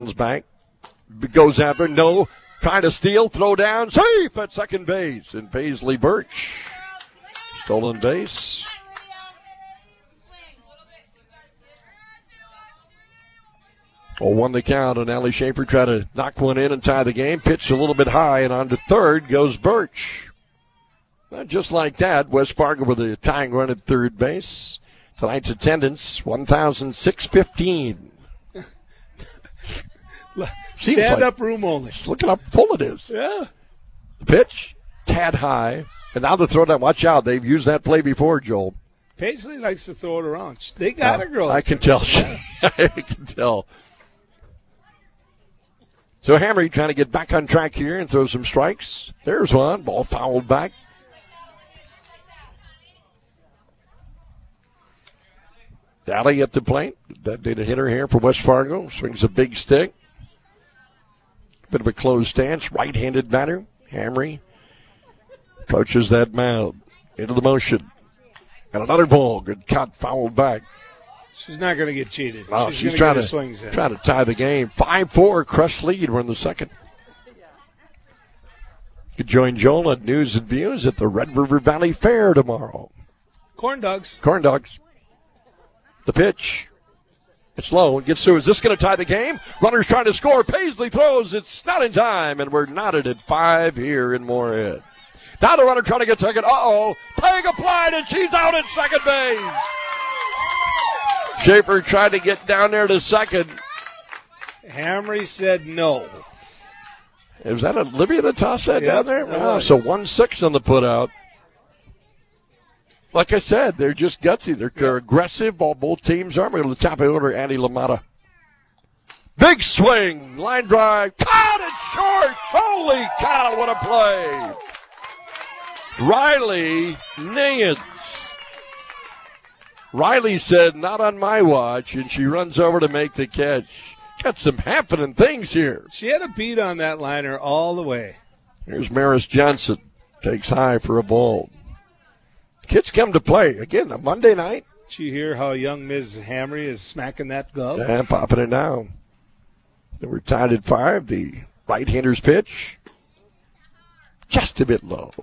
back. Goes after. No. Trying to steal. Throw down. Safe at second base. And Paisley Birch. Stolen base. Well, won the count, and Allie Schaefer tried to knock one in and tie the game. Pitched a little bit high, and on to third goes Birch. Well, just like that, West Fargo with a tying run at third base. Tonight's attendance, 1,615. Stand-up room only. Look at how full it is. Yeah. The pitch, tad high. And now the throw down. Watch out. They've used that play before, Joel. Paisley likes to throw it around. They got a girl. I can tell. I can tell. So Hamry trying to get back on track here and throw some strikes. There's one. Ball fouled back. Dally at the plate. That did a hitter here for West Fargo. Swings a big stick. Bit of a closed stance. Right-handed batter. Hamry approaches that mound. Into the motion. And another ball. Good cut. Fouled back. She's not going to get cheated. Oh, she's trying to tie the game. 5-4, crush lead. We're in the second. You can join Joel at News and Views at the Red River Valley Fair tomorrow. Corn dogs. Corn dogs. The pitch. It's low. It gets through. Is this going to tie the game? Runner's trying to score. Paisley throws. It's not in time, and we're knotted at 5 here in Moorhead. Now the runner trying to get second. Uh-oh. Playing applied, and she's out at second base. Schaefer tried to get down there to second. Hamry said no. Was that Olivia that tossed that down there? Wow, so 1-6 on the put out. Like I said, they're just gutsy. They're aggressive. Both teams are. We're going to the top of the order, Annie LaMotta. Big swing. Line drive. Caught it short. Holy cow, what a play. Riley Nance. Riley said, not on my watch, and she runs over to make the catch. Got some happening things here. She had a beat on that liner all the way. Here's Maris Johnson. Takes high for a ball. Kids come to play. Again, a Monday night. Did you hear how young Ms. Hamry is smacking that glove? Yeah, popping it down. Then we're tied at 5. The right-hander's pitch. Just a bit low.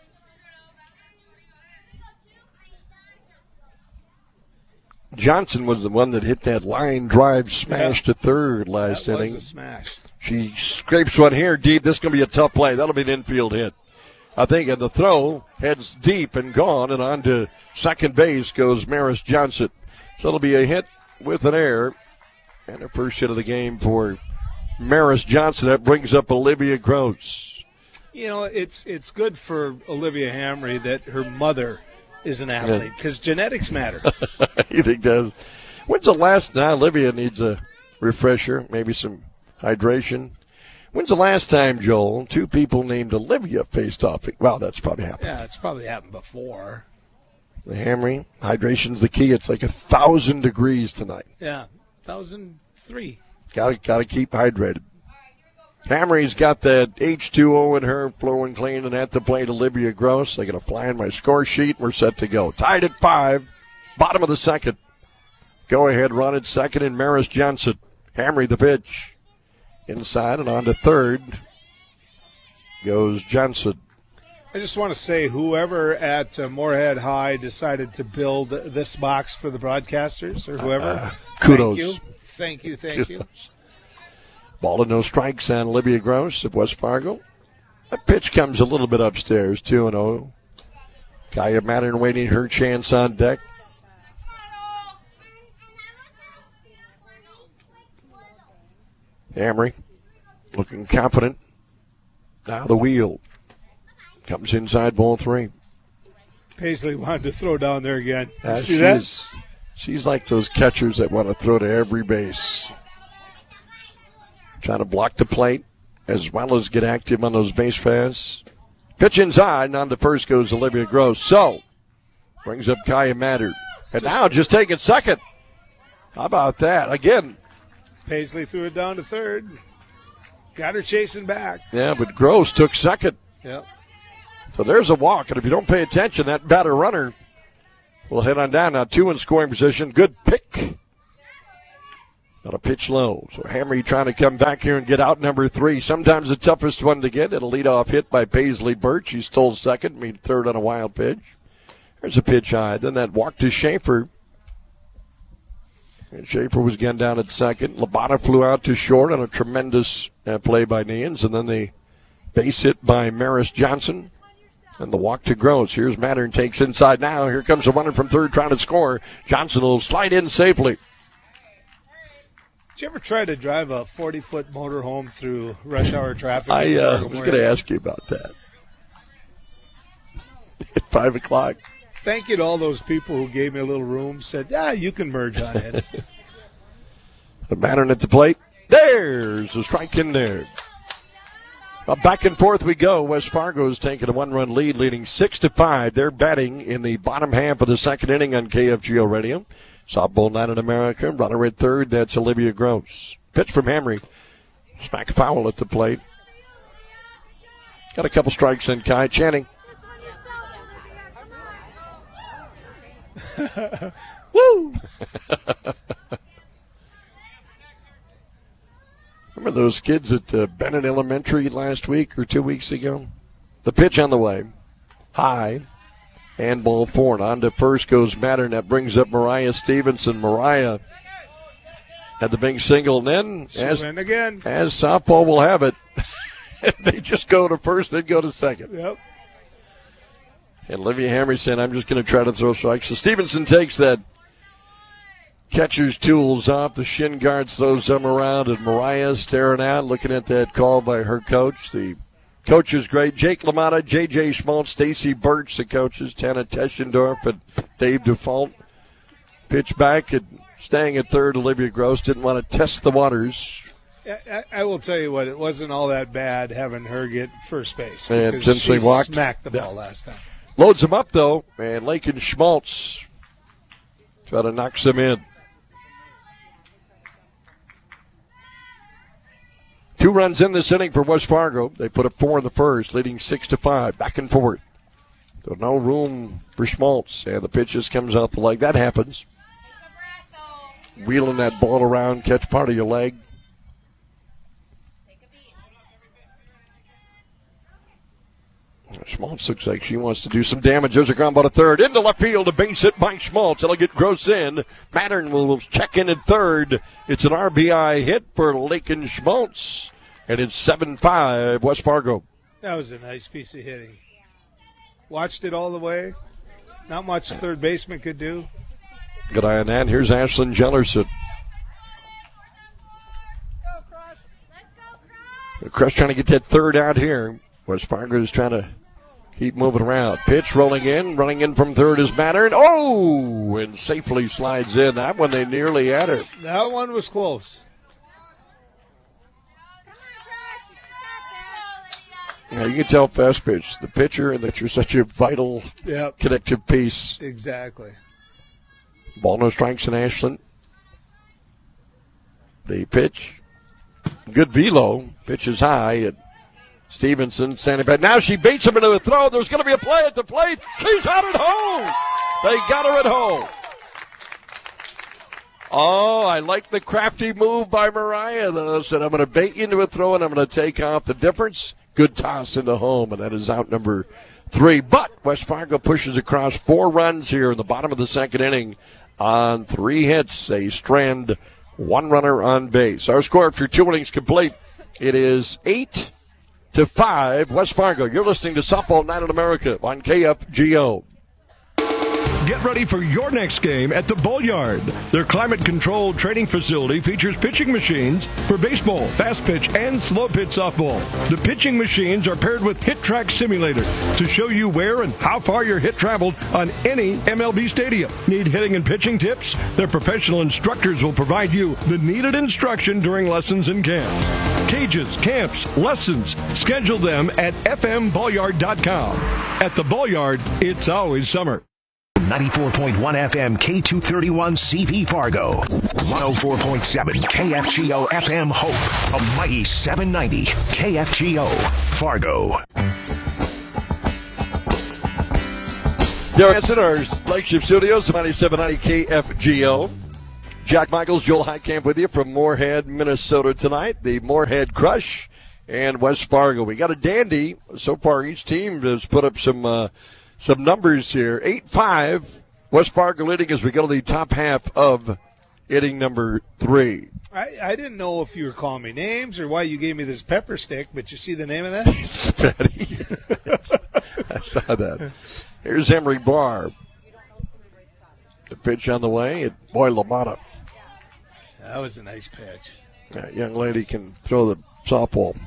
Johnson was the one that hit that line drive smash to third last inning. That was a smash. She scrapes one here deep. This is going to be a tough play. That'll be an infield hit. I think, and the throw heads deep and gone, and on to second base goes Maris Johnson. So it'll be a hit with an error, and a first hit of the game for Maris Johnson. That brings up Olivia Gross. You know, it's good for Olivia Hamry that her mother is an athlete, because genetics matter. You think does? When's the last? Now Olivia needs a refresher, maybe some hydration. When's the last time, Joel, 2 people named Olivia faced off? Wow, that's probably happened. Yeah, it's probably happened before. The Hamry, hydration's the key. It's like 1,000 degrees tonight. Yeah, 1,003. Got to keep hydrated. Hamry's got that H2O in her, flowing clean, and at the plate, Olivia Gross. They're going to fly in my score sheet. We're set to go. Tied at 5, bottom of the second. Go ahead, run at second, and Maris Johnson. Hamry the pitch. Inside and on to third goes Johnson. I just want to say, whoever at Moorhead High decided to build this box for the broadcasters, or whoever, kudos. Thank you. Ball and no strikes on Olivia Gross of West Fargo. That pitch comes a little bit upstairs, 2-0. Kaya Madden waiting her chance on deck. Hamry looking confident. Now the wheel comes inside, ball 3. Paisley wanted to throw down there again. See that? She's like those catchers that want to throw to every base. Trying to block the plate as well as get active on those base paths. Pitch inside, and on to first goes Olivia Gross. So, brings up Kaya Matter. And now just taking second. How about that? Again, Paisley threw it down to third. Got her chasing back. Yeah, but Gross took second. Yep. So there's a walk, and if you don't pay attention, that batter runner will head on down. Now 2 in scoring position. Good pick On a pitch low. So Hamry trying to come back here and get out number 3. Sometimes the toughest one to get. It'll lead off hit by Paisley Birch. He stole second, made third on a wild pitch. There's a pitch high. Then that walk to Schaefer. And Schaefer was gunned down at second. Labata flew out to short on a tremendous play by Neans. And then the base hit by Maris Johnson. And the walk to Gross. Here's Mattern, takes inside now. Here comes the runner from third trying to score. Johnson will slide in safely. Did you ever try to drive a 40-foot motorhome through rush hour traffic? I was going to ask you about that. At 5 o'clock. Thank you to all those people who gave me a little room, said, you can merge on it. The Mattern at the plate. There's a strike in there. Well, back and forth we go. West Fargo's taking a 1-run lead, leading 6-5. They're batting in the bottom half of the second inning on KFGO Radio. Softball Night in America. Runner at third. That's Olivia Gross. Pitch from Hamry. Smack foul at the plate. Got a couple strikes in. Kai Channing. Woo! Remember those kids at Bennett Elementary last week or 2 weeks ago? The pitch on the way. High. And ball 4. And on to first goes Mattern. That brings up Mariah Stevenson. Mariah had the big single. And then, as softball will have it, they just go to first, then go to second. Yep. And Olivia Hamry said, I'm just going to try to throw strikes. So Stevenson takes that catcher's tools off. The shin guard throws them around. And Mariah staring out, looking at that call by her coach. The coach is great. Jake LaMotta, J.J. Schmaltz, Stacy Birch, the coaches, Tana Teschendorf, and Dave Default. Pitch back and staying at third. Olivia Gross didn't want to test the waters. I will tell you what, it wasn't all that bad having her get first base. And since she smacked the ball last time. Loads him up, though, and Lakin Schmaltz try to knock him in. 2 runs in this inning for West Fargo. They put up 4 in the first, leading 6-5. Back and forth. So no room for Schmaltz. And the pitch just comes out the leg. That happens. Wheeling that ball around, catch part of your leg. Schmaltz looks like she wants to do some damage. There's a ground ball to third. Into left field, a base hit by Schmaltz. It'll get Gross in. Mattern will check in at third. It's an RBI hit for Lakin Schmaltz. And it's 7-5 West Fargo. That was a nice piece of hitting. Watched it all the way. Not much third baseman could do. Good eye on that. Here's Ashlyn Jellerson. Crush trying to get that third out here. West Fargo is trying to keep moving around. Pitch rolling in. Running in from third is Mattern. Oh! And safely slides in. That one they nearly had her. That one was close. Yeah, you can tell fast pitch. The pitcher and that you're such a vital connective piece. Exactly. Ball no strikes in Ashland. The pitch. Good velo. Pitch is high. And Stevenson standing back. Now she beats him into a throw. There's going to be a play at the plate. She's out at home. They got her at home. Oh, I like the crafty move by Mariah, though. Said, I'm going to bait you into a throw, and I'm going to take off the difference. Good toss into home, and that is out number 3. But West Fargo pushes across 4 runs here in the bottom of the second inning on 3 hits. They strand 1 runner on base. Our score after 2 innings complete, it is 8-5 West Fargo. You're listening to Softball Night in America on KFGO. Get ready for your next game at the Bullyard. Their climate-controlled training facility features pitching machines for baseball, fast pitch, and slow pitch softball. The pitching machines are paired with Hit Track Simulator to show you where and how far your hit traveled on any MLB stadium. Need hitting and pitching tips? Their professional instructors will provide you the needed instruction during lessons and camps. Cages, camps, lessons. Schedule them at fmbullyard.com. At the Bullyard, it's always summer. 94.1 FM K231 CV Fargo. 104.7 KFGO FM Hope. A mighty 790 KFGO Fargo. Derek Hansen, our flagship studios, 9790 KFGO. Jack Michaels, Joel Heitkamp with you from Moorhead, Minnesota tonight. The Moorhead Crush and West Fargo. We got a dandy. So far, each team has put up some numbers here. 8-5. West Fargo leading as we go to the top half of inning number 3. I didn't know if you were calling me names or why you gave me this pepper stick, but you see the name of that? Patty. I saw that. Here's Emery Barr. The pitch on the way, and boy, LaMotta. That was a nice pitch. That young lady can throw the softball.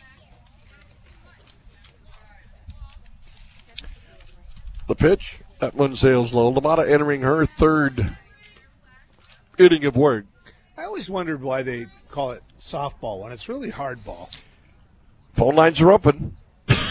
The pitch, that one sails low. LaMotta entering her 3rd inning of work. I always wondered why they call it softball when it's really hardball. Phone lines are open.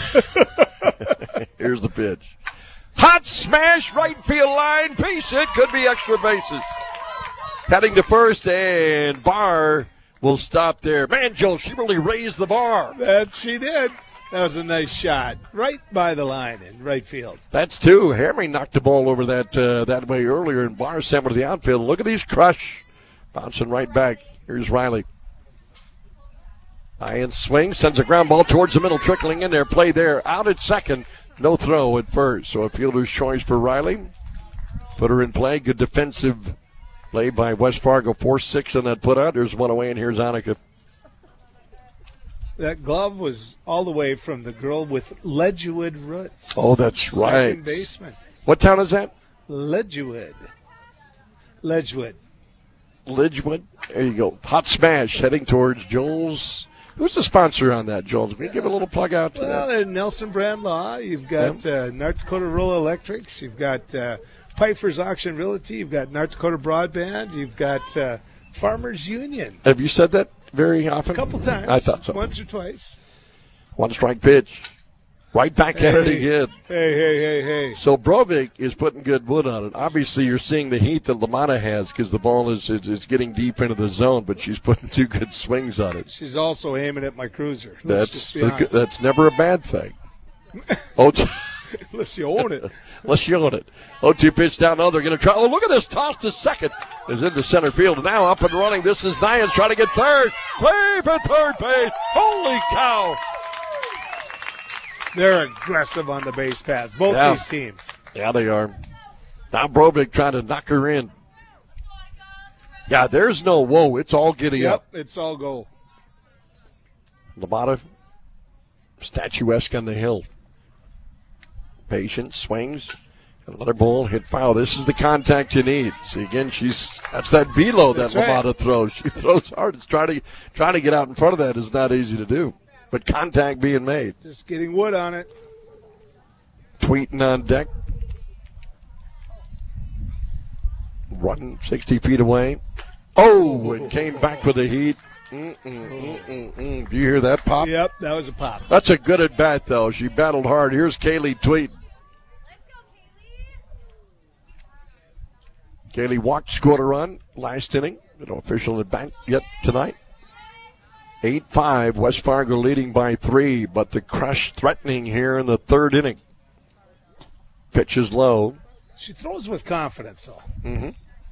Here's the pitch. Hot smash, right field line, piece it, could be extra bases. Heading to first, and Barr will stop there. Man, Joel, she really raised the bar. That she did. That was a nice shot, right by the line in right field. That's 2. Hamry knocked the ball over that way earlier, and Barr sent her to the outfield. Look at these crush. Bouncing right back. Here's Riley. High-end swing, sends a ground ball towards the middle, trickling in there. Play there, out at second. No throw at first, so a fielder's choice for Riley. Put her in play. Good defensive play by West Fargo. 4-6 on that put out. There's one away, and here's Annika. That glove was all the way from the girl with Ledgewood roots. Oh, that's right. Second baseman. What town is that? Ledgewood. Ledgewood. There you go. Hot smash heading towards Joel's. Who's the sponsor on that, Joel? Can we give a little plug out to that? Well, Nelson Brand Law. You've got North Dakota Rural Electrics. You've got Pfeiffer's Auction Realty. You've got North Dakota Broadband. You've got Farmers Union. Have you said that very often? A couple times. I thought so. Once or twice. 1-strike pitch. Right back at it again. Hey. So Brovik is putting good wood on it. Obviously, you're seeing the heat that LaMotta has because the ball is getting deep into the zone, but she's putting 2 good swings on it. She's also aiming at my cruiser. That's never a bad thing. Unless you own it. Unless you own it. 0-2 pitch down low. They're going to try. Oh, look at this. Toss to second. Is into center field. Now up and running. This is Nyans trying to get third. Play for third base. Holy cow. They're aggressive on the base paths, both these teams. Yeah, they are. Now Brovik trying to knock her in. Yeah, there's no whoa. It's all getting up. Yep, it's all go. LaMotta, statuesque on the hill. Patient, swings. Another ball, hit foul. This is the contact you need. See, again, that's that velo that LaMotta throws. She throws hard. It's trying to get out in front of that is not easy to do. But contact being made. Just getting wood on it. Tweeting on deck. Running 60 feet away. Oh, and came back with the heat. Do you hear that pop? Yep, that was a pop. That's a good at bat, though. She battled hard. Here's Kaylee Tweet. Kaylee walked, scored a run last inning. No official at bat yet tonight. 8-5, West Fargo leading by 3, but the crush threatening here in the 3rd inning. Pitch is low. She throws with confidence, though. Mm-hmm.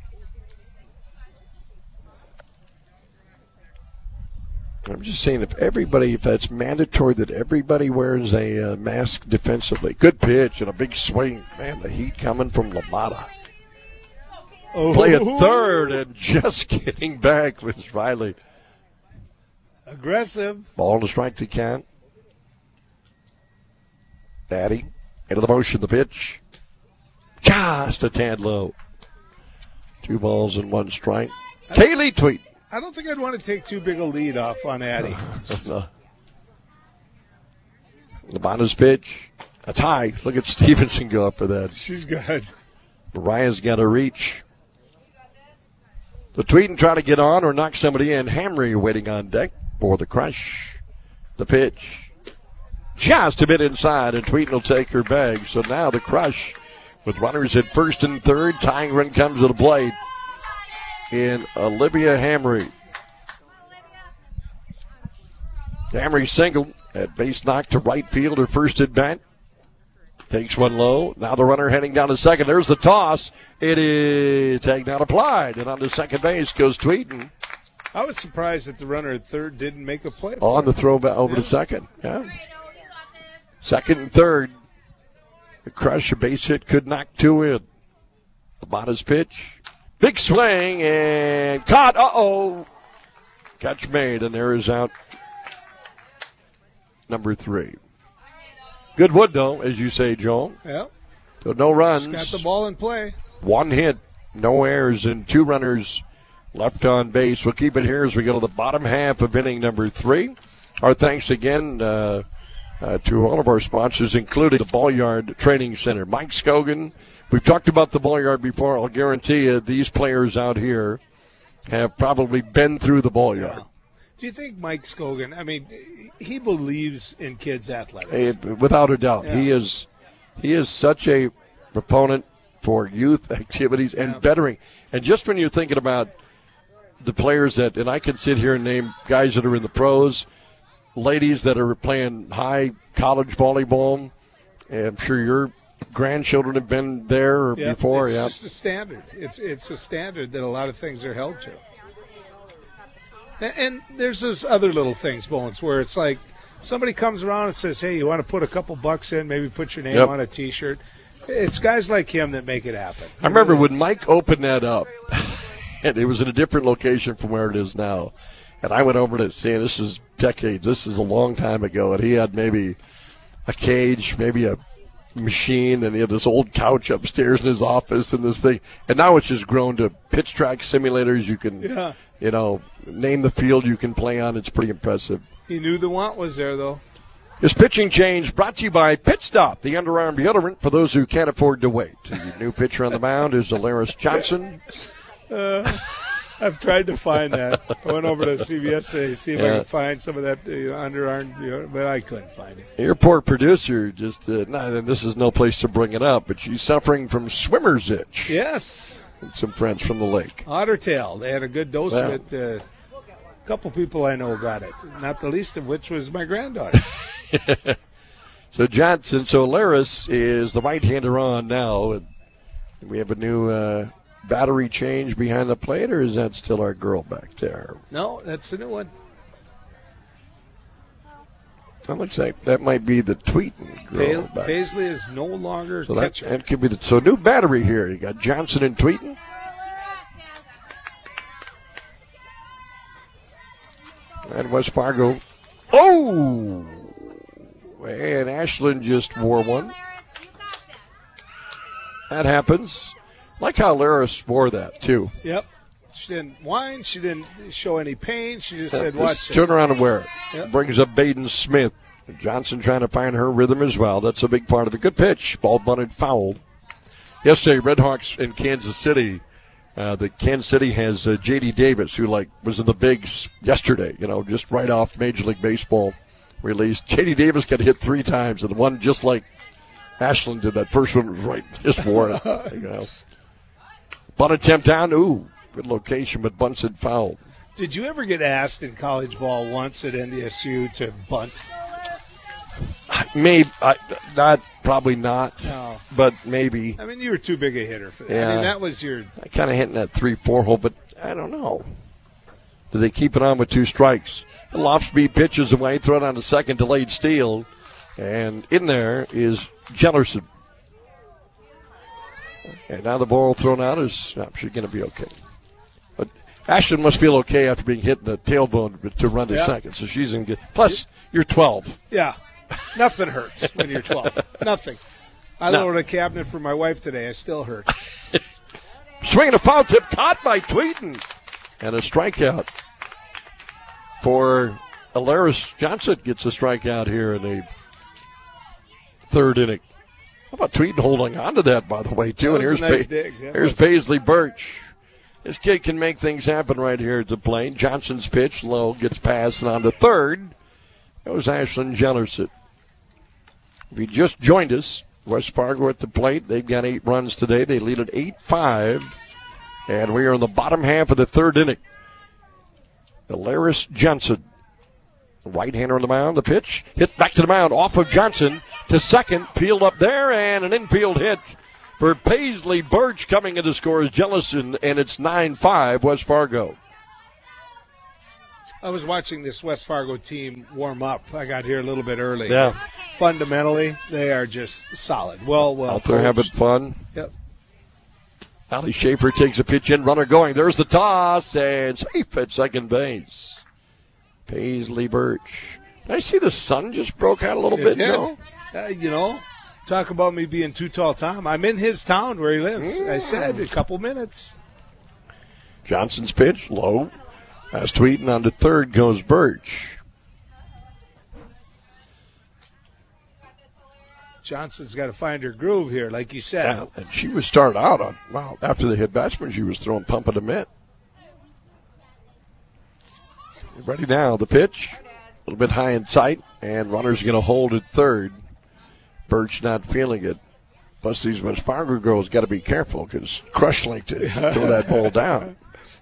I'm just saying, if that's mandatory that everybody wears a mask defensively. Good pitch and a big swing. Man, the heat coming from LaMotta. Play at third and just getting back was Riley. Aggressive. Ball to strike the count. Daddy into the motion, the pitch. Just a tad low. 2 balls and 1 strike. Kaylee Tweet. I don't think I'd want to take too big a lead off on Addie. No. LaMotta's pitch. That's high. Look at Stevenson go up for that. She's good. Mariah's got to reach. The Tweeden trying to get on or knock somebody in. Hamry waiting on deck for the crush. The pitch. Just a bit inside, and Tweeden will take her bag. So now the crush with runners at first and third. Tying run comes to the plate in Olivia Hamry. Hamry single at base knock to right field, her first at bat. Takes one low. Now the runner heading down to second. There's the toss. It is tagged out applied. And on to second base goes Tweeden. I was surprised that the runner at third didn't make a play. On the throw back over to second. Yeah. Second and third. The crush, a base hit, could knock two in. Labata's pitch. Big swing and caught. Uh-oh. Catch made, and there is out number 3. Good wood, though, as you say, Joel. Yeah. So no runs. Got the ball in play. 1 hit, no errors, and 2 runners left on base. We'll keep it here as we go to the bottom half of inning number 3. Our thanks again to all of our sponsors, including the Ball Yard Training Center. Mike Scogan. We've talked about the Ball Yard before. I'll guarantee you these players out here have probably been through the Ball Yard. Yeah. Do you think Mike Scogan, I mean, he believes in kids' athletics? Without a doubt. Yeah. He is such a proponent for youth activities and bettering. And just when you're thinking about the players that, and I can sit here and name guys that are in the pros, ladies that are playing high college volleyball, and I'm sure your grandchildren have been there or before. It's just a standard. It's a standard that a lot of things are held to. And there's those other little things, Bones, where it's like somebody comes around and says, hey, you want to put a couple bucks in, maybe put your name on a T-shirt. It's guys like him that make it happen. I remember when Mike opened that up, and it was in a different location from where it is now. And I went over to see, this is decades, this is a long time ago, and he had maybe a cage, maybe a machine, and he had this old couch upstairs in his office and this thing. And now it's just grown to pitch track simulators. You can, name the field you can play on. It's pretty impressive. He knew the want was there, though. This pitching change brought to you by Pit Stop, the underarm deodorant for those who can't afford to wait. The new pitcher on the mound is Alaris Johnson. I've tried to find that. I went over to CBS to see if I could find some of that underarm, but I couldn't find it. Your poor producer just, and this is no place to bring it up, but she's suffering from swimmer's itch. Yes. And some friends from the lake. Ottertail. They had a good dose of it. A couple people I know got it, not the least of which was my granddaughter. So Alaris is the right-hander on now. And we have a new battery change behind the plate, or is that still our girl back there? No, that's the new one. That looks like that might be the Tweeten girl. Paisley is no longer catcher. That could be so new battery here. You got Johnson and Tweeten. And West Fargo. Oh! And Ashland just wore one. That happens. Like how Laris wore that, too. Yep. She didn't whine. She didn't show any pain. She just said, watch this. Turn around and wear it. Yep. Brings up Baden Smith. Johnson trying to find her rhythm as well. That's a big part of it. Good pitch. Ball bunted foul. Yesterday, Redhawks in Kansas City. The Kansas City has J.D. Davis, who was in the bigs yesterday, just right off Major League Baseball release. J.D. Davis got hit 3 times, and the one just like Ashland did. That first one was right, just wore it. Bunt attempt down. Ooh, good location, but bunted foul. Did you ever get asked in college ball once at NDSU to bunt? Maybe probably not. No. But maybe. I mean, you were too big a hitter for that. Yeah. I mean, that was your. I kind of hitting that 3-4 hole, but I don't know. Do they keep it on with 2 strikes? The off speed pitches away, throw it on to second, delayed steal, and in there is Jellerson. And now the ball thrown out is actually going to be okay. But Ashton must feel okay after being hit in the tailbone to run to second, so she's in good. Plus, you're 12. Yeah. Nothing hurts when you're 12. Nothing. I lowered a cabinet for my wife today. I still hurt. Swinging a foul tip, caught by Tweeden. And a strikeout for Alaris Johnson. Gets a strikeout here in the 3rd inning. How about Tweeden holding on to that, by the way, too? And here's Paisley Birch. This kid can make things happen right here at the plate. Johnson's pitch, low, gets past and on to 3rd. That was Ashland Jellerson. If you just joined us, West Fargo at the plate. They've got 8 runs today. They lead at 8-5. And we are in the bottom half of the 3rd inning. Alaris Johnson Right-hander on the mound. The pitch hit back to the mound off of Johnson to second. Peeled up there and an infield hit for Paisley Birch. Coming in to score is Jellison, and it's 9-5 West Fargo. I was watching this West Fargo team warm up. I got here a little bit early. Yeah. Fundamentally, they are just solid. Well out there having fun. Yep. Allie Schaefer takes a pitch in, runner going. There's the toss, and safe at second base. Paisley Birch. Did I see the sun just broke out a little bit? No? Talk about me being too tall, Tom. I'm in his town where he lives. I said a couple minutes. Johnson's pitch, low. As Tweeten on to third goes Birch. Johnson's got to find her groove here, like you said. Yeah, and she was started out on, after the hit batsman, she was throwing pump at the mitt. Ready now, the pitch. A little bit high in sight, and runner's going to hold at third. Birch not feeling it. Plus, these West Fargo girls got to be careful because Crush like to throw that ball down.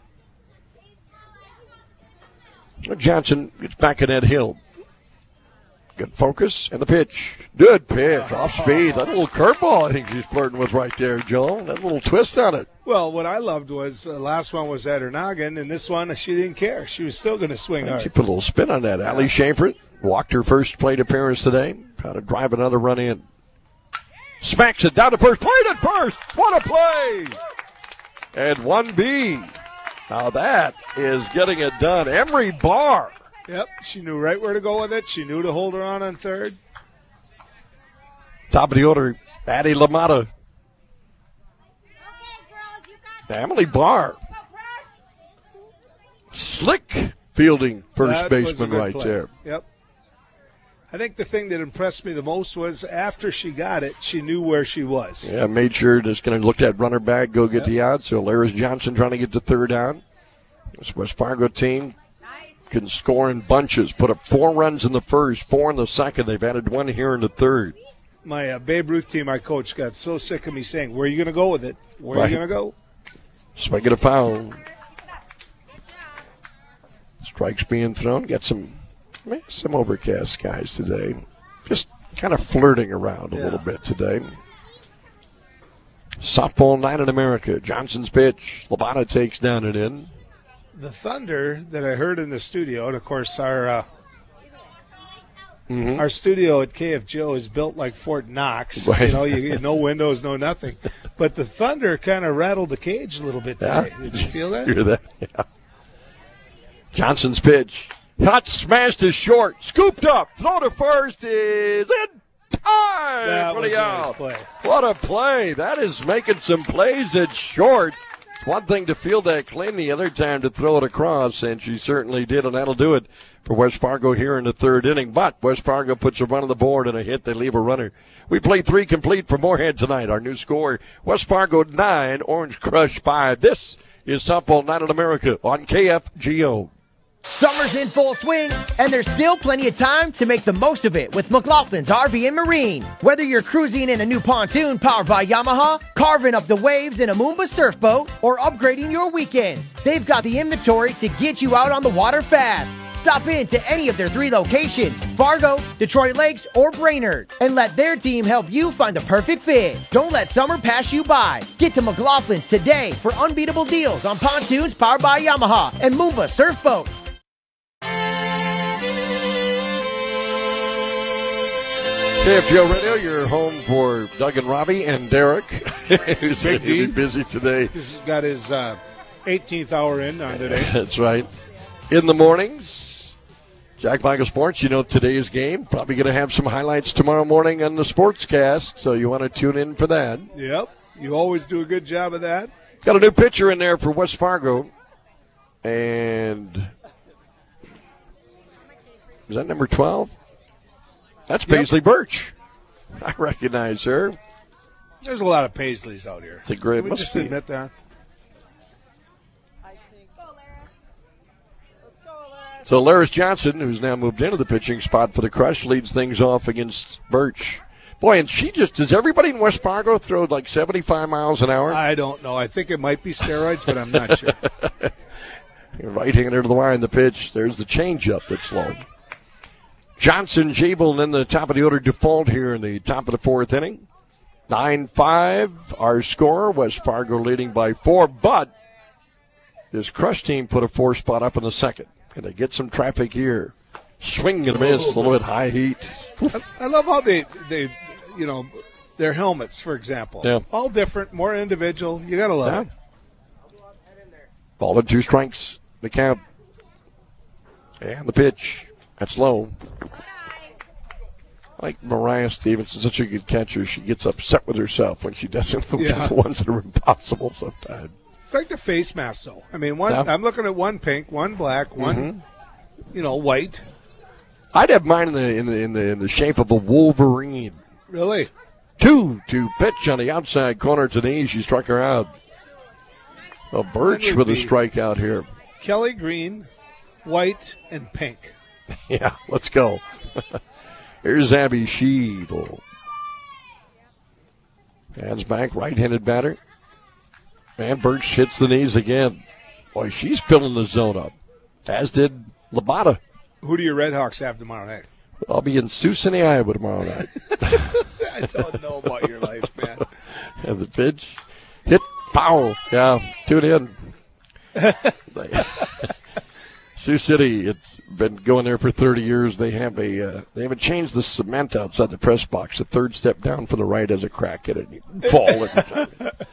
Johnson gets back at Ed Hill. Good focus, and the pitch. Good pitch, off speed. That little curveball I think she's flirting with right there, Joel. That little twist on it. Well, what I loved was the last one was at her noggin, and this one she didn't care. She was still going to swing hard. She put a little spin on that. Allie Schaefer walked her first plate appearance today. Trying to drive another run in. Smacks it down to first. Played at first. What a play! And 1B. Now that is getting it done. Emery Barr. Yep, she knew right where to go with it. She knew to hold her on third. Top of the order, Addie LaMotta. Emily Barr. Slick fielding first baseman right there. Yep. I think the thing that impressed me the most was after she got it, she knew where she was. Yeah, made sure just going to look at runner back, go get the out. So Laris Johnson trying to get the third out. This West Fargo team can score in bunches. Put up 4 runs in the first, 4 in the second. They've added 1 here in the third. My Babe Ruth team I coached got so sick of me saying, where are you going to go with it? Where are you going to go? Swing and a foul. Strikes being thrown. Got some overcast skies today. Just kind of flirting around a little bit today. Softball night in America. Johnson's pitch. Labana takes down and in. The thunder that I heard in the studio, and of course our studio at KFGO is built like Fort Knox. Right. You no windows, no nothing. But the thunder kind of rattled the cage a little bit today. Did you feel that? Hear that? Yeah. Johnson's pitch. Hot smashed to short. Scooped up. Throw to first is in time. That was a out. nice play. What a play. That is making some plays at short. It's one thing to field that clean, the other time to throw it across, and she certainly did, and that'll do it for West Fargo here in the third inning. But West Fargo puts a run on the board and a hit. They leave a runner. We play 3 complete for Moorhead tonight. Our new score, West Fargo 9, Orange Crush 5. This is Softball Night in America on KFGO. Summer's in full swing, and there's still plenty of time to make the most of it with McLaughlin's RV and Marine. Whether you're cruising in a new pontoon powered by Yamaha, carving up the waves in a Moomba surfboat, or upgrading your weekends, they've got the inventory to get you out on the water fast. Stop in to any of their 3 locations, Fargo, Detroit Lakes, or Brainerd, and let their team help you find the perfect fit. Don't let summer pass you by. Get to McLaughlin's today for unbeatable deals on pontoons powered by Yamaha and Moomba surfboats. KFGO Radio, your home for Doug and Robbie and Derek, who's going to be busy today. He's got his 18th hour in on today. That's right. In the mornings, Jack Michael Sports, today's game. Probably going to have some highlights tomorrow morning on the Sportscast, so you want to tune in for that. Yep. You always do a good job of that. Got a new pitcher in there for West Fargo. And is that number 12? That's Paisley Birch. I recognize her. There's a lot of Paisleys out here. It's a great. Can we just admit that? So Laris Johnson, who's now moved into the pitching spot for the Crush, leads things off against Birch. Boy, and does everybody in West Fargo throw like 75 miles an hour? I don't know. I think it might be steroids, but I'm not sure. Right-hander to the line, the pitch. There's the changeup that's low. Johnson, Jabel, and then the top of the order default here in the top of the fourth inning. 9-5, our score. West Fargo leading by 4, but this Crush team put a 4 spot up in the second. Going to get some traffic here. Swing and a miss, a little bit high heat. I love how they their helmets, for example. Yeah. All different, more individual. You got to love it. Ball and 2 strikes. The count. And the pitch. That's low. Like Mariah Stevenson, such a good catcher, she gets upset with herself when she doesn't look at the ones that are impossible sometimes. It's like the face mask, though. I mean, I'm looking at one pink, one black, one, white. I'd have mine in the shape of a Wolverine. Really? 2 to pitch on the outside corner to Denise. She struck her out. Well, Birch with a strikeout here. Kelly Green, white, and pink. Yeah, let's go. Here's Abby Sheevil. Hands back, right-handed batter. And Birch hits the knees again. Boy, she's filling the zone up, as did Labata. Who do your Red Hawks have tomorrow night? I'll be in Sioux City, Iowa tomorrow night. I don't know about your life, man. And the pitch. Hit foul. Yeah, tune in. Sioux City, it's been going there for 30 years. They haven't changed the cement outside the press box. The third step down from the right has a crack in it. You fall every time.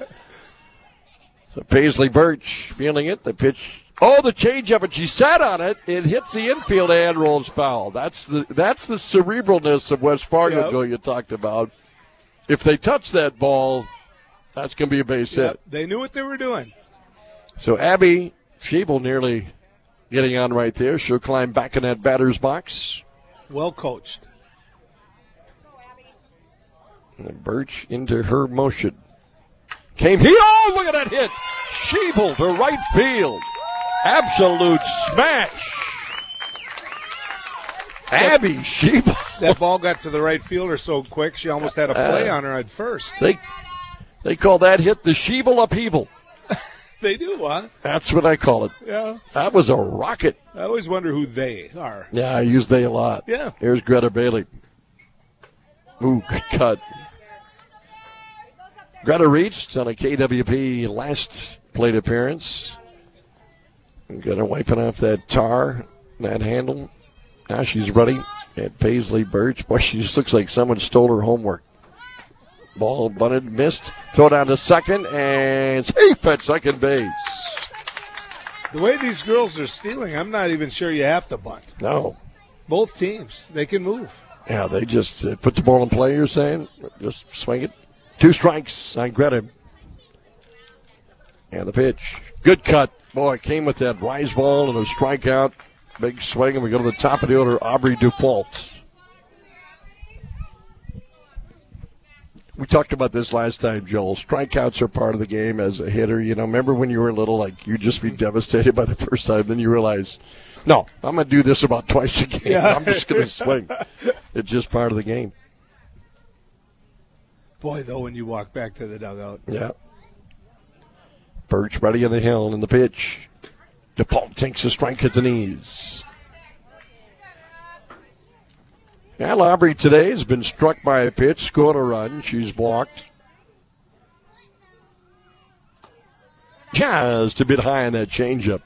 So Paisley Birch feeling it. The pitch. Oh, the changeup, and she sat on it. It hits the infield and rolls foul. That's the cerebralness of West Fargo, Joe, you talked about. If they touch that ball, that's going to be a base hit. They knew what they were doing. So Abby Sheevil nearly getting on right there. She'll climb back in that batter's box. Well coached. And Birch into her motion. Came here. Oh, look at that hit. Sheevil to right field. Absolute smash. Abby Sheevil. That ball got to the right fielder so quick, she almost had a play on her at first. They call that hit the Sheevil upheaval. They do, huh? That's what I call it. Yeah. That was a rocket. I always wonder who they are. Yeah, I use they a lot. Yeah. Here's Greta Bailey. Ooh, good cut. Greta reached on a KWP last plate appearance. Greta wiping off that tar, that handle. Now she's ready at Paisley Birch. Boy, she just looks like someone stole her homework. Ball bunted, missed. Throw down to second, and safe at second base. The way these girls are stealing, I'm not even sure you have to bunt. No. Both teams, they can move. Yeah, they just put the ball in play, you're saying? Just swing it. 2 strikes on Greta. And the pitch. Good cut. Boy, it came with that rise ball and a strikeout. Big swing, and we go to the top of the order, Aubrey Dufault. We talked about this last time, Joel. Strikeouts are part of the game as a hitter. You know, remember when you were little, like, you'd just be devastated by the first time. Then you realize, no, I'm going to do this about twice a game. Yeah. I'm just going to swing. It's just part of the game. Boy, though, when you walk back to the dugout. Yeah. Birch ready on the hill and the pitch. DePaul takes a strike at the knees. Al Aubrey today has been struck by a pitch, scored a run. She's blocked. Just a bit high on that changeup.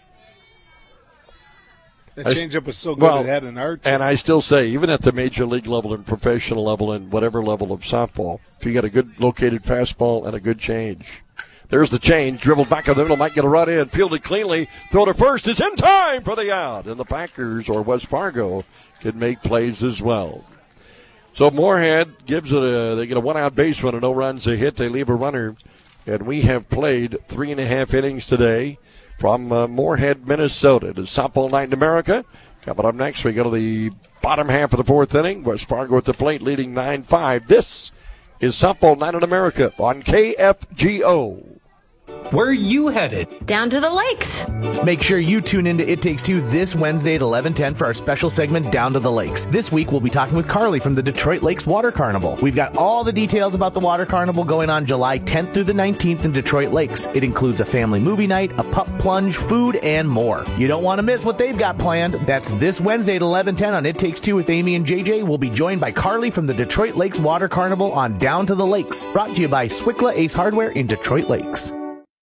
That changeup was so good it had an arch. And I still say, even at the major league level and professional level and whatever level of softball, if you got a good located fastball and a good change. There's the change, dribbled back in the middle, might get a run in, fielded cleanly, throw to first, it's in time for the out. And the Packers, or West Fargo, can make plays as well. So Moorhead gives it they get a 1-out base run, and no runs, a hit, they leave a runner. And we have played 3.5 innings today from Moorhead, Minnesota. It is Softball Night in America. Coming up next, we go to the bottom half of the 4th inning. West Fargo at the plate, leading 9-5. This is Softball Night in America on KFGO. Where are you headed? Down to the lakes. Make sure you tune into It Takes Two this Wednesday at 11:10 for our special segment Down to the Lakes. This week we'll be talking with Carly from the Detroit Lakes Water Carnival. We've got all the details about the Water Carnival going on July 10th through the 19th in Detroit Lakes. It includes a family movie night, a pup plunge, food, and more. You don't want to miss what they've got planned. That's this Wednesday at 11:10 on It Takes Two with Amy and JJ. We'll be joined by Carly from the Detroit Lakes Water Carnival on Down to the Lakes. Brought to you by Swickla Ace Hardware in Detroit Lakes.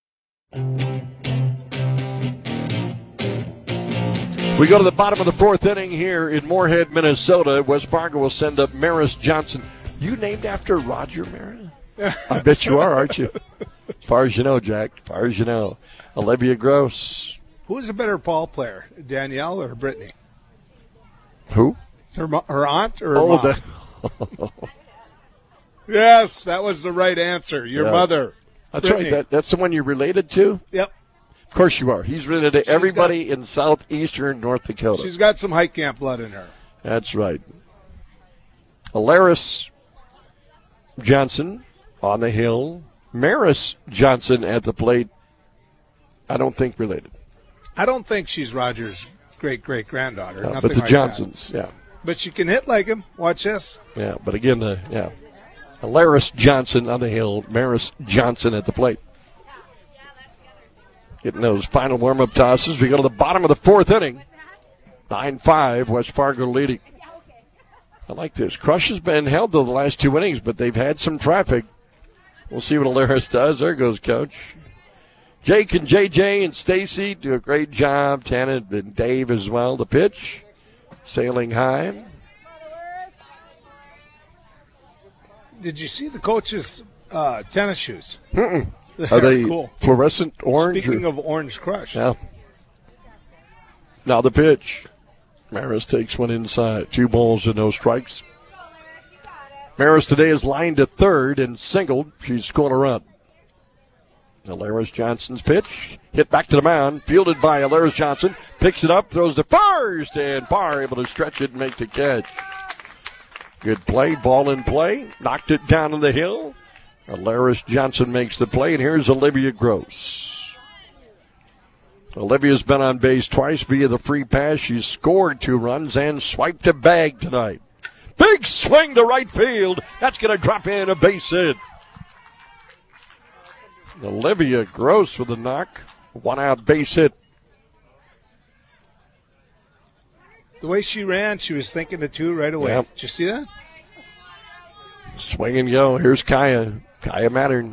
We go to the bottom of the fourth inning here in Moorhead, Minnesota. West Fargo will send up Maris Johnson. You named after Roger Maris? I bet you are, aren't you? As far as you know, Jack. As far as you know. Olivia Gross. Who's a better ball player, Danielle or Brittany? Who? Her aunt or her mom? Yes, that was the right answer. Your mother. That's Brittany. right. That's the one you're related to? Yep. Of course you are. He's related to everybody in southeastern North Dakota. She's got some hike camp blood in her. That's right. Alaris Johnson on the hill. Maris Johnson at the plate. I don't think related. I don't think she's Roger's great-great-granddaughter. No, Nothing but the like Johnsons, that. yeah. But she can hit like him. Watch this. Yeah, but again, Alaris Johnson on the hill. Maris Johnson at the plate. Getting those final warm-up tosses. We go to the bottom of the fourth inning. 9-5, West Fargo leading. I like this. Crush has been held, though, the last two innings, but they've had some traffic. We'll see what Alaris does. There goes Coach. Jake and JJ and Stacy do a great job. Tana and Dave as well. The pitch. Sailing high. Did you see the coach's tennis shoes? Mm-mm. Are they cool. Fluorescent orange? Speaking of Orange Crush. Yeah. Now the pitch. Maris takes one inside. 2 balls and no strikes. Maris today is lined to third and singled. She's scored a run. Alaris Johnson's pitch. Hit back to the mound. Fielded by Alaris Johnson. Picks it up. Throws to first. And Parr able to stretch it and make the catch. Good play. Ball in play. Knocked it down on the hill. Alaris Johnson makes the play, and here's Olivia Gross. Olivia's been on base twice via the free pass. She's scored 2 runs and swiped a bag tonight. Big swing to right field. That's going to drop in a base hit. Olivia Gross with a knock. 1-out base hit. The way she ran, she was thinking of 2 right away. Yep. Did you see that? Swing and go. Here's Kaya. Kaya Mattern.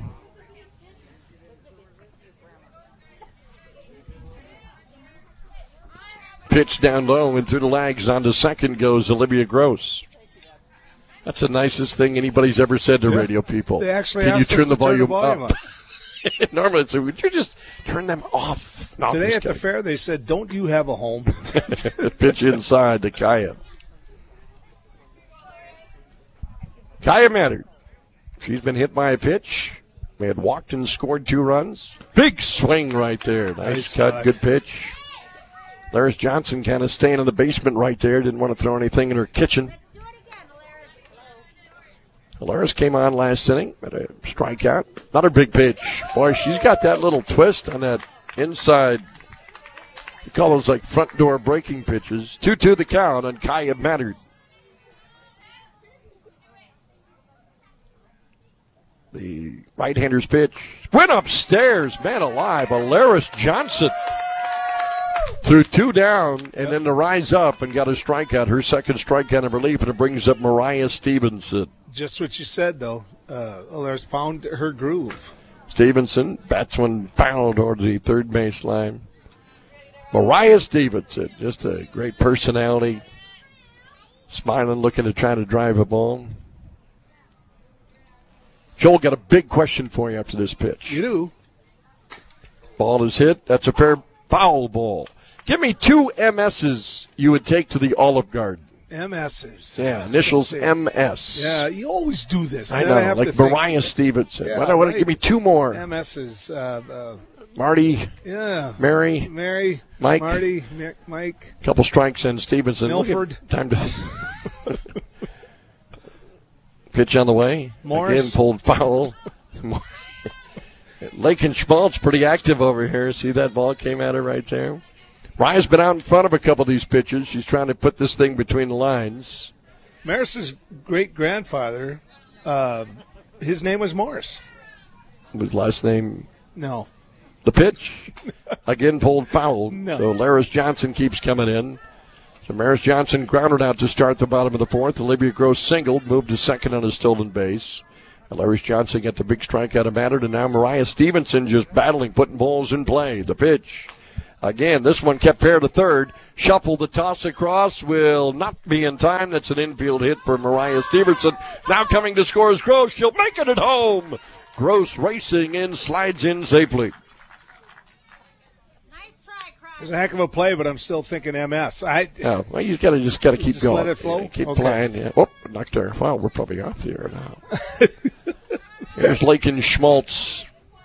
Pitch down low and through the legs onto second goes Olivia Gross. That's the nicest thing anybody's ever said to radio people. They actually Can you asked turn us the to turn the volume volume up? Normally it's, would you just turn them off? No, Today at the fair, they said, don't you have a home? Pitch inside to Kaya. Kaya Mattern. She's been hit by a pitch. They had walked and scored 2 runs. Big swing right there. Nice cut, good pitch. Alaris Johnson kind of staying in the basement right there. Didn't want to throw anything in her kitchen. Alaris came on last inning at a strikeout. Another big pitch. Boy, she's got that little twist on that inside. You call those like front door breaking pitches. 2-2 the count on Kaya Mattern. The right-hander's pitch went upstairs. Man alive, Alaris Johnson threw 2 down and then to rise up and got a strikeout. Her second strikeout of relief, and it brings up Mariah Stevenson. Just what you said, though. Alaris found her groove. Stevenson bats one foul towards the third base line. Mariah Stevenson, just a great personality, smiling, looking to try to drive a ball. Joel, got a big question for you after this pitch. You do. Ball is hit. That's a fair foul ball. Give me 2 MSs you would take to the Olive Garden. MSs. Yeah, initials MS. Yeah, you always do this. I Then know, have like to think. Mariah Stevenson. Yeah, Why don't right. give me 2 more? MSs. Marty, Yeah. Mary, Mike. Marty, Mike. Couple strikes and Stevenson. Milford. Time to pitch on the way. Morris. Again pulled foul. Lakin Schmaltz pretty active over here. See that ball came at her right there? Rye's been out in front of a couple of these pitches. She's trying to put this thing between the lines. Maris's great-grandfather, his name was Morris. His last name? No. The pitch, again, pulled foul. No. So Laris Johnson keeps coming in. So Maris Johnson grounded out to start the bottom of the fourth. Olivia Gross singled, moved to second on a stolen base. And Laris Johnson got the big strikeout of Mattern, and now Mariah Stevenson just battling, putting balls in play. The pitch. Again, this one kept fair to third. Shuffled the toss across. Will not be in time. That's an infield hit for Mariah Stevenson. Now coming to score is Gross. She'll make it at home. Gross racing in, slides in safely. It's a heck of a play, but I'm still thinking MS. Well, you just gotta keep going. Let it flow. Yeah, keep okay. playing. Yeah. Oh, knocked her. Well, we're probably off the air now. Here's Lakin Schmaltz.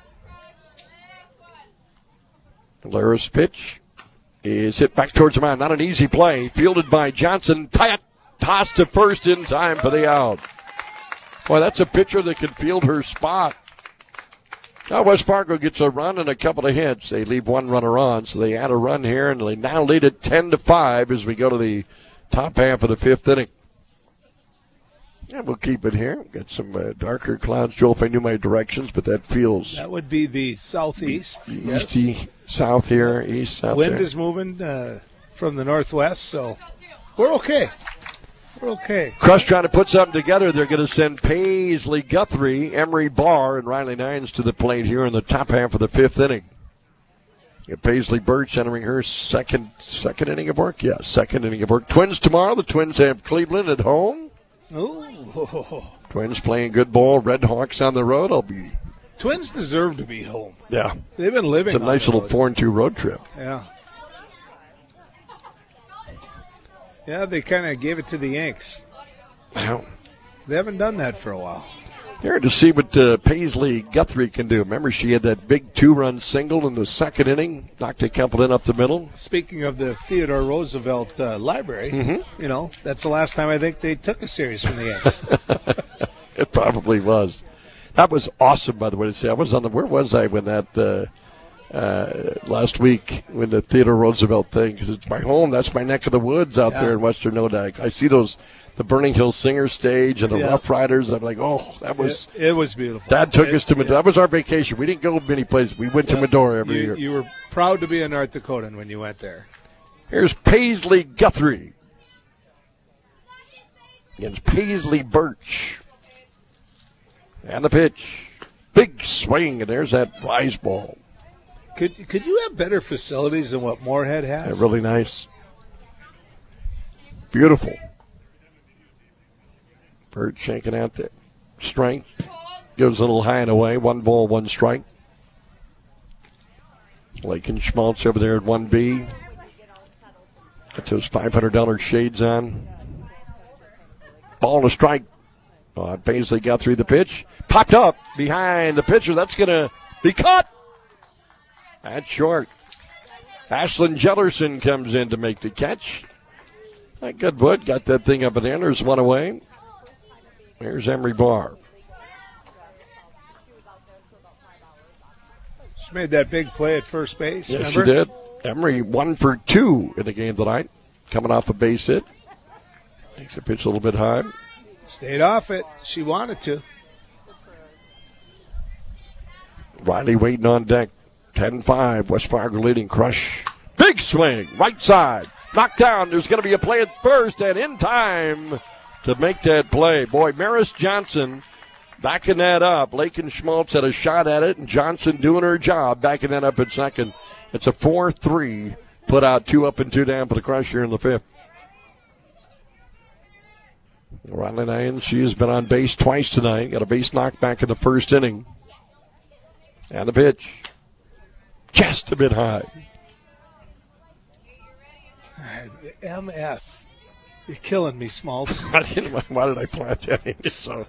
Lara's pitch is hit back towards the mound. Not an easy play. Fielded by Johnson. Tossed to first in time for the out. Boy, that's a pitcher that can field her spot. Now West Fargo gets a run and a couple of hits. They leave one runner on, so they add a run here, and they now lead it 10-5 as we go to the top half of the fifth inning. Yeah, we'll keep it here. Got some darker clouds. Joel, if I knew my directions, but that feels... That would be the southeast. Yes. Easty south here, east, south Wind there. is moving from the northwest, so we're okay. We're okay. Crush trying to put something together. They're going to send Paisley Guthrie, Emery Barr, and Riley Nines to the plate here in the top half of the fifth inning. Got Paisley Birch entering her second inning of work. Yeah, second inning of work. Twins tomorrow. The Twins have Cleveland at home. Ooh. Twins playing good ball. Red Hawks on the road. Twins deserve to be home. Yeah. They've been living. It's a nice little 4-2 road trip. Yeah. Yeah, they kind of gave it to the Yanks. Wow. They haven't done that for a while. There to see what Paisley Guthrie can do. Remember, she had that big 2-run single in the second inning, knocked a couple in up the middle. Speaking of the Theodore Roosevelt Library, that's the last time I think they took a series from the Yanks. It probably was. That was awesome, by the way, to see. I was on where was I when that last week when the Theodore Roosevelt thing? Because it's my home. That's my neck of the woods out there in Western Nodak. I see the Burning Hill Singer stage and the Rough Riders. I'm like, that was... It was beautiful. Dad took us to Medora. That was our vacation. We didn't go many places. We went to Medora every year. You were proud to be a North Dakotan when you went there. Here's Paisley Guthrie against Paisley Birch. And the pitch. Big swing, and there's that rise ball. Could you have better facilities than what Moorhead has? Yeah, really nice. Beautiful. Bird shaking out the strength. Goes a little high and away. 1 ball, 1 strike. Lakin Schmaltz over there at 1B. Got those $500 shades on. Ball and a strike. Paisley got through the pitch. Popped up behind the pitcher. That's going to be caught. That's short. Ashlyn Jellerson comes in to make the catch. Goodwood got that thing up in there. There's one away. Here's Emery Barr. She made that big play at first base. Yes, remember? she did. Emery 1 for 2 in the game tonight. Coming off a base hit. Takes a pitch a little bit high. Stayed off it. She wanted to. Riley waiting on deck. 10-5. West Fargo leading. Crush. Big swing. Right side. Knocked down. There's going to be a play at first, and in time to make that play. Boy, Maris Johnson backing that up. Lakin Schmaltz had a shot at it, and Johnson doing her job, backing that up at second. It's a 4-3. Put out 2 up and 2 down for the Crush here in the fifth. Riley Nines, she has been on base twice tonight. Got a base knock back in the first inning. And the pitch. Just a bit high. MS. You're killing me, Schmaltz. Why did I plant that in? So,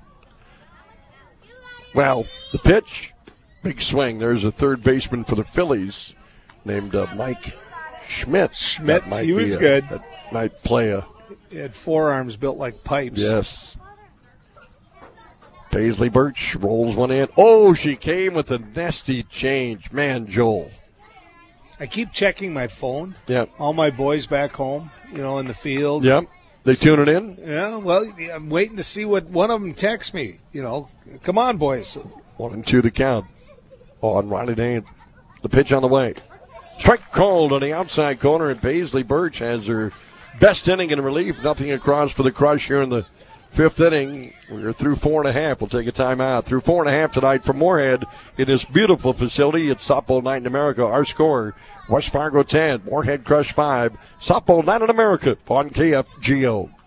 well, the pitch. Big swing. There's a third baseman for the Phillies named Mike Schmidt. He was good. That might play a... He had forearms built like pipes. Yes. Paisley Birch rolls one in. Oh, she came with a nasty change. Man, Joel. I keep checking my phone. Yep. All my boys back home, in the field. Yep. They tuning in? Yeah, well, I'm waiting to see what one of them texts me. Come on, boys. 1-2 the count on Riley Dane. The pitch on the way. Strike called on the outside corner, and Paisley Birch has her best inning in relief. Nothing across for the Crush here in the 5th inning. We're through 4.5. We'll take a timeout. Through 4.5 tonight from Moorhead in this beautiful facility. It's Softball Night in America. Our score, West Fargo 10, Moorhead Crush 5. Softball Night in America on KFGO.